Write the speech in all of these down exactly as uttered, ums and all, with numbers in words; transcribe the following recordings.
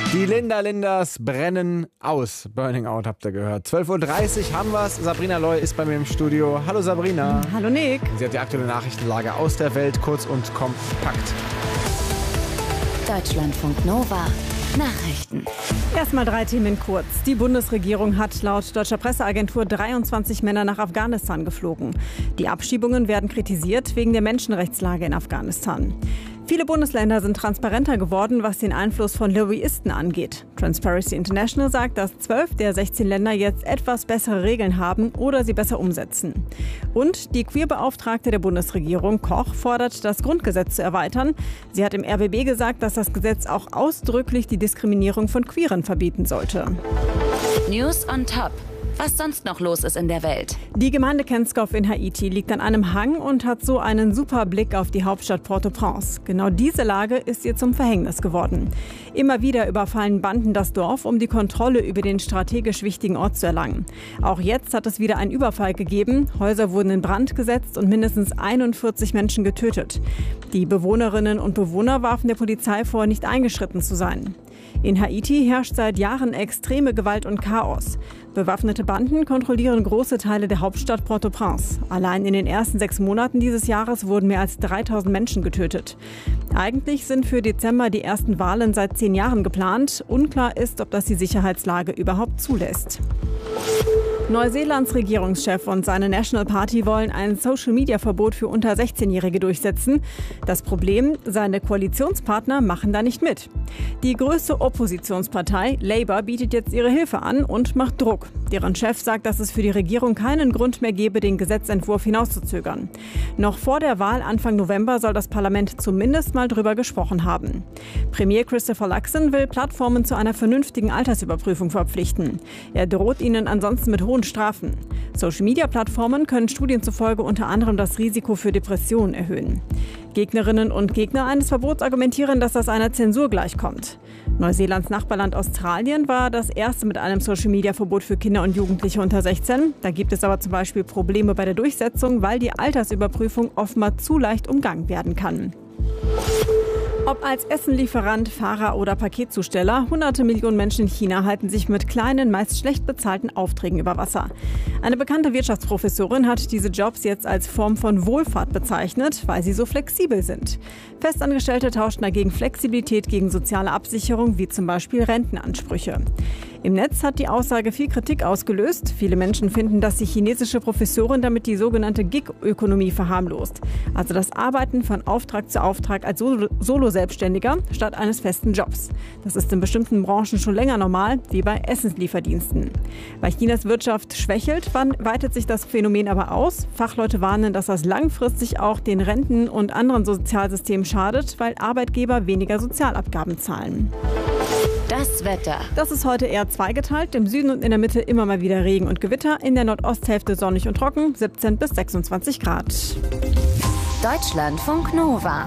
Die Linda Linders brennen aus. Burning Out habt ihr gehört. zwölf Uhr dreißig haben wir's. Sabrina Loy ist bei mir im Studio. Hallo Sabrina. Hallo Nick. Sie hat die aktuelle Nachrichtenlage aus der Welt kurz und kompakt. Deutschlandfunk Nova. Nachrichten. Erstmal drei Themen kurz. Die Bundesregierung hat laut deutscher Presseagentur dreiundzwanzig Männer nach Afghanistan geflogen. Die Abschiebungen werden kritisiert wegen der Menschenrechtslage in Afghanistan. Viele Bundesländer sind transparenter geworden, was den Einfluss von Lobbyisten angeht. Transparency International sagt, dass zwölf der sechzehn Länder jetzt etwas bessere Regeln haben oder sie besser umsetzen. Und die Queerbeauftragte der Bundesregierung, Koch, fordert, das Grundgesetz zu erweitern. Sie hat im R B B gesagt, dass das Gesetz auch ausdrücklich die Diskriminierung von Queeren verbieten sollte. News on Top. Was sonst noch los ist in der Welt. Die Gemeinde Kenskov in Haiti liegt an einem Hang und hat so einen super Blick auf die Hauptstadt Port-au-Prince. Genau diese Lage ist ihr zum Verhängnis geworden. Immer wieder überfallen Banden das Dorf, um die Kontrolle über den strategisch wichtigen Ort zu erlangen. Auch jetzt hat es wieder einen Überfall gegeben. Häuser wurden in Brand gesetzt und mindestens einundvierzig Menschen getötet. Die Bewohnerinnen und Bewohner warfen der Polizei vor, nicht eingeschritten zu sein. In Haiti herrscht seit Jahren extreme Gewalt und Chaos. Bewaffnete Banden kontrollieren große Teile der Hauptstadt Port-au-Prince. Allein in den ersten sechs Monaten dieses Jahres wurden mehr als dreitausend Menschen getötet. Eigentlich sind für Dezember die ersten Wahlen seit zehn Jahren geplant. Unklar ist, ob das die Sicherheitslage überhaupt zulässt. Neuseelands Regierungschef und seine National Party wollen ein Social-Media-Verbot für unter sechzehnjährige durchsetzen. Das Problem, seine Koalitionspartner machen da nicht mit. Die größte Oppositionspartei, Labour, bietet jetzt ihre Hilfe an und macht Druck. Deren Chef sagt, dass es für die Regierung keinen Grund mehr gebe, den Gesetzentwurf hinauszuzögern. Noch vor der Wahl Anfang November soll das Parlament zumindest mal drüber gesprochen haben. Premier Christopher Luxon will Plattformen zu einer vernünftigen Altersüberprüfung verpflichten. Er droht ihnen ansonsten mit hohen Strafen. Social-Media-Plattformen können Studien zufolge unter anderem das Risiko für Depressionen erhöhen. Gegnerinnen und Gegner eines Verbots argumentieren, dass das einer Zensur gleichkommt. Neuseelands Nachbarland Australien war das erste mit einem Social-Media-Verbot für Kinder und Jugendliche unter sechzehn. Da gibt es aber zum Beispiel Probleme bei der Durchsetzung, weil die Altersüberprüfung offenbar zu leicht umgangen werden kann. Ob als Essenlieferant, Fahrer oder Paketzusteller, hunderte Millionen Menschen in China halten sich mit kleinen, meist schlecht bezahlten Aufträgen über Wasser. Eine bekannte Wirtschaftsprofessorin hat diese Jobs jetzt als Form von Wohlfahrt bezeichnet, weil sie so flexibel sind. Festangestellte tauschen dagegen Flexibilität gegen soziale Absicherung, wie zum Beispiel Rentenansprüche. Im Netz hat die Aussage viel Kritik ausgelöst. Viele Menschen finden, dass die chinesische Professorin damit die sogenannte Gig-Ökonomie verharmlost. Also das Arbeiten von Auftrag zu Auftrag als Solo-Selbstständiger statt eines festen Jobs. Das ist in bestimmten Branchen schon länger normal, wie bei Essenslieferdiensten. Weil Chinas Wirtschaft schwächelt, weitet sich das Phänomen aber aus. Fachleute warnen, dass das langfristig auch den Renten und anderen Sozialsystemen schadet, weil Arbeitgeber weniger Sozialabgaben zahlen. Das Wetter. Das ist heute eher zweigeteilt. Im Süden und in der Mitte immer mal wieder Regen und Gewitter. In der Nordosthälfte sonnig und trocken, siebzehn bis sechsundzwanzig Grad. Deutschlandfunk Nova.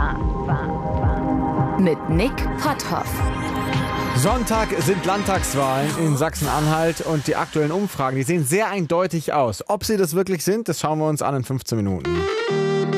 Mit Nick Potthoff. Sonntag sind Landtagswahlen in Sachsen-Anhalt und die aktuellen Umfragen, die sehen sehr eindeutig aus. Ob sie das wirklich sind, das schauen wir uns an in fünfzehn Minuten.